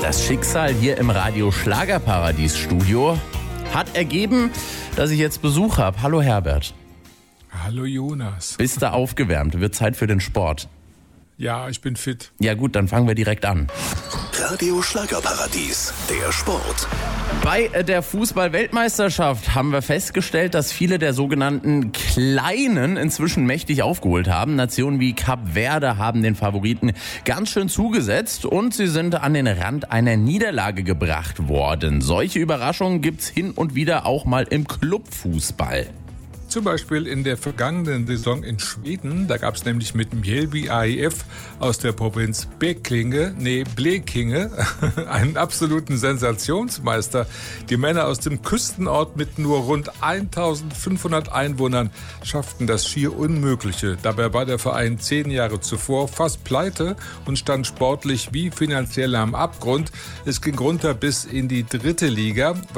Das Schicksal hier im Radio Schlagerparadies Studio hat ergeben, dass ich jetzt Besuch habe. Hallo Herbert. Hallo Jonas. Bist du aufgewärmt? Wird Zeit für den Sport. Ja, ich bin fit. Ja gut, dann fangen wir direkt an. Radio Schlagerparadies, der Sport. Bei der Fußball-Weltmeisterschaft haben wir festgestellt, dass viele der sogenannten Kleinen inzwischen mächtig aufgeholt haben. Nationen wie Kap Verde haben den Favoriten ganz schön zugesetzt und sie sind an den Rand einer Niederlage gebracht worden. Solche Überraschungen gibt's hin und wieder auch mal im Clubfußball. Zum Beispiel in der vergangenen Saison in Schweden, da gab es nämlich mit Mjällby AIF aus der Provinz Blekinge einen absoluten Sensationsmeister. Die Männer aus dem Küstenort mit nur rund 1500 Einwohnern schafften das schier Unmögliche. Dabei war der Verein 10 Jahre zuvor fast pleite und stand sportlich wie finanziell am Abgrund. Es ging runter bis in die 3. Liga.